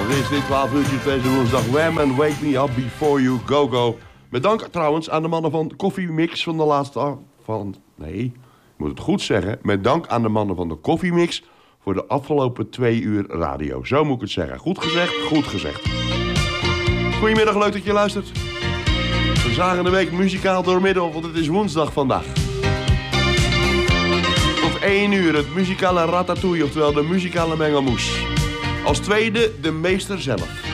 Het is dit 12 uurtjes deze woensdag. Wham and Wake Me Up Before You Go Go. Met dank trouwens aan de mannen van Coffee Mix van de laatste... Nee, ik moet het goed zeggen. Met dank aan de mannen van de Coffee Mix voor de afgelopen 2 uur radio. Zo moet ik het zeggen. Goed gezegd, goed gezegd. Goedemiddag, leuk dat je luistert. We zagen de week muzikaal doormidden, want het is woensdag vandaag. Tot 1 uur het muzikale ratatouille, oftewel de muzikale mengelmoes. Als tweede de meester zelf.